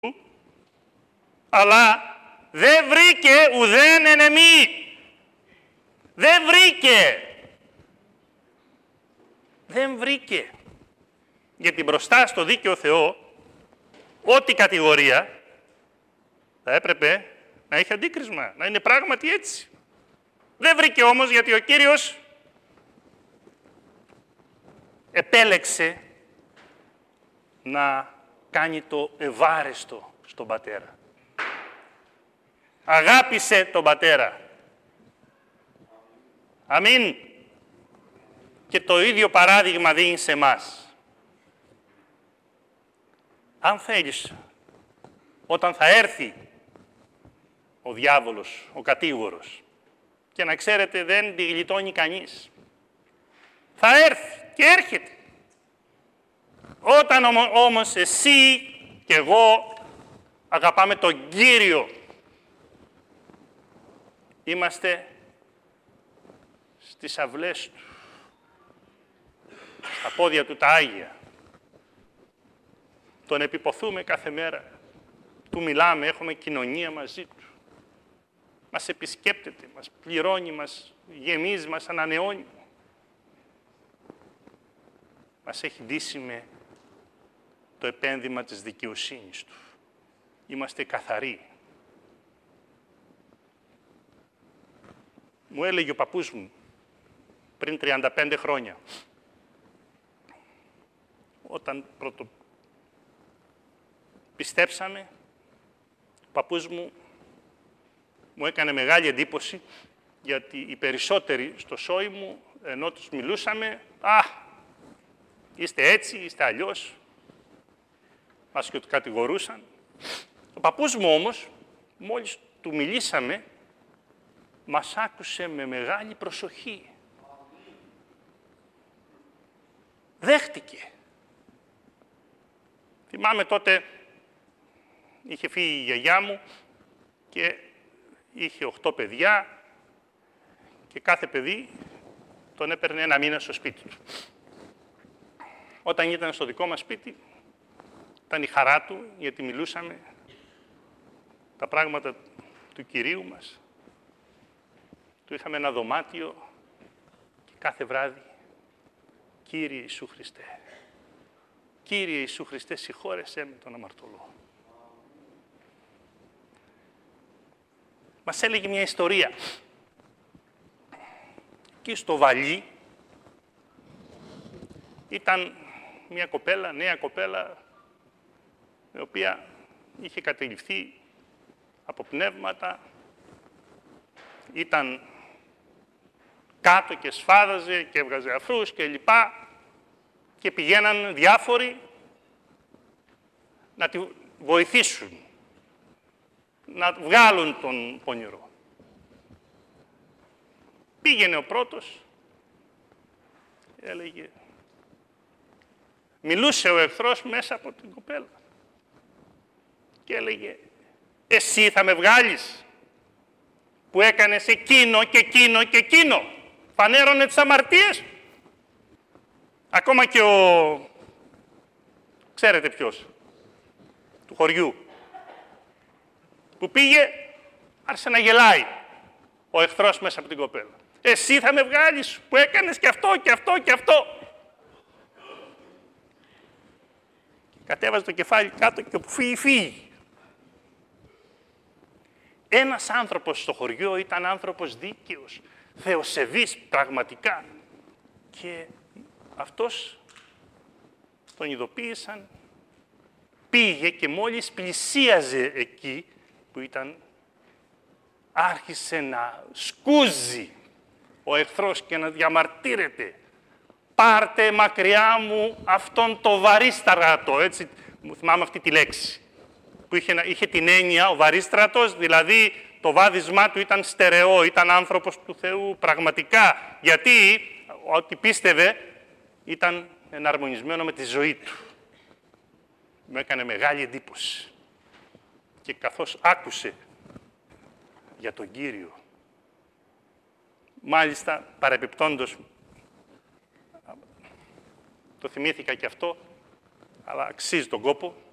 αλλά δεν βρήκε ουδέν ενεμή. Δεν βρήκε. Δεν βρήκε. Γιατί μπροστά στο δίκαιο Θεό, ό,τι κατηγορία θα έπρεπε να έχει αντίκρισμα, να είναι πράγματι έτσι. Δεν βρήκε όμως, γιατί ο Κύριος επέλεξε να κάνει το ευάρεστο στον Πατέρα. Αγάπησε τον Πατέρα. Αμήν. Και το ίδιο παράδειγμα δίνει σε εμάς. Αν θέλεις, όταν θα έρθει ο διάβολος, ο κατήγορος, και να ξέρετε δεν τη γλιτώνει κανείς, θα έρθει και έρχεται. Όταν όμως εσύ και εγώ αγαπάμε τον Κύριο, είμαστε στις αυλές Του, στα πόδια Του τα Άγια. Τον επιποθούμε κάθε μέρα. Του μιλάμε, έχουμε κοινωνία μαζί Του. Μας επισκέπτεται, μας πληρώνει, μας γεμίζει, μας ανανεώνει. Μας έχει ντύσει με το επένδυμα της δικαιοσύνης Του. Είμαστε καθαροί. Μου έλεγε ο παππούς μου πριν 35 χρόνια, όταν πρώτο πιστέψαμε, ο παππούς μου έκανε μεγάλη εντύπωση, γιατί οι περισσότεροι στο σόι μου, ενώ τους μιλούσαμε, είστε έτσι, είστε αλλιώς, μας και τους κατηγορούσαν. Ο παππούς μου όμως, μόλις του μιλήσαμε, μας άκουσε με μεγάλη προσοχή. Δέχτηκε. Θυμάμαι τότε, είχε φύγει η γιαγιά μου και είχε 8 παιδιά και κάθε παιδί τον έπαιρνε 1 μήνα στο σπίτι του. Όταν ήταν στο δικό μας σπίτι, ήταν η χαρά του, γιατί μιλούσαμε τα πράγματα του Κυρίου μας. Του είχαμε ένα δωμάτιο και κάθε βράδυ, Κύριε Ιησού Χριστέ, Κύριε Ιησού Χριστέ, συγχώρεσέ με τον αμαρτωλό. Μας έλεγε μια ιστορία. Εκεί στο Βαλί ήταν μια κοπέλα, νέα κοπέλα, η οποία είχε κατεληφθεί από πνεύματα, ήταν κάτω και σφάδαζε και έβγαζε αφρούς και λοιπά, και πηγαίναν διάφοροι να τη βοηθήσουν, να βγάλουν τον πονηρό. Πήγαινε ο πρώτος, έλεγε, μιλούσε ο εχθρός μέσα από την κοπέλα και έλεγε, εσύ θα με βγάλεις που έκανες εκείνο και εκείνο και εκείνο, φανέρωνε τις αμαρτίες. Ακόμα και ξέρετε ποιος, του χωριού, που πήγε, άρχισε να γελάει ο εχθρός μέσα από την κοπέλα. Εσύ θα με βγάλεις που έκανες και αυτό και αυτό και αυτό. Κατέβαζε το κεφάλι κάτω και όπου φύγει, φύγει. Ένας άνθρωπος στο χωριό ήταν άνθρωπος δίκαιος, θεοσεβής πραγματικά. Και αυτός τον ειδοποίησαν, πήγε και μόλις πλησίαζε εκεί που ήταν, άρχισε να σκούζει ο εχθρός και να διαμαρτύρεται. Πάρτε μακριά μου αυτόν το βαρύστρατο, έτσι, θυμάμαι αυτή τη λέξη, που είχε την έννοια, ο βαρύστρατος, δηλαδή το βάδισμά του ήταν στερεό, ήταν άνθρωπος του Θεού πραγματικά, γιατί ό,τι πίστευε ήταν εναρμονισμένο με τη ζωή του. Μου έκανε μεγάλη εντύπωση. Και καθώς άκουσε για τον Κύριο, μάλιστα παρεπιπτόντως, το θυμήθηκα και αυτό, αλλά αξίζει τον κόπο,